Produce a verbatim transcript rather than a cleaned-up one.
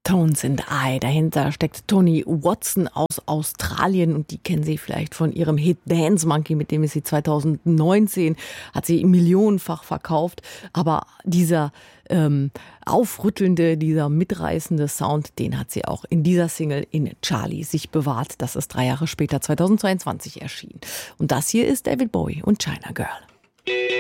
Tones and I. Dahinter steckt Toni Watson aus Australien und die kennen Sie vielleicht von ihrem Hit Dance Monkey, mit dem ist sie zweitausendneunzehn, hat sie millionenfach verkauft. Aber dieser ähm, aufrüttelnde, dieser mitreißende Sound, den hat sie auch in dieser Single in Charlie sich bewahrt. Das ist drei Jahre später, zweitausendzweiundzwanzig erschienen. Und das hier ist David Bowie und China Girl.